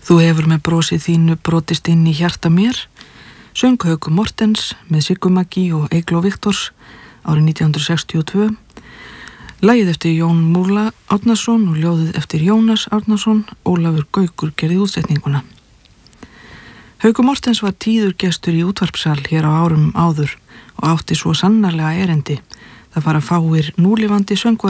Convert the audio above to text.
Þú hefur með brosið þínu brotist inn í hjarta mér, söng Haukur Mortens með Siggu Maggi og Eygló Viktors árið 1962, lagið eftir Jón Múla Árnason og ljóðið eftir Jónas Árnason, Ólafur Gaukur gerði útsetninguna. Haukur Mortens var tíður gestur í útvarpsal hér á árum áður og átti svo sannarlega erindi. Það fara fáir núlifandi söngvarar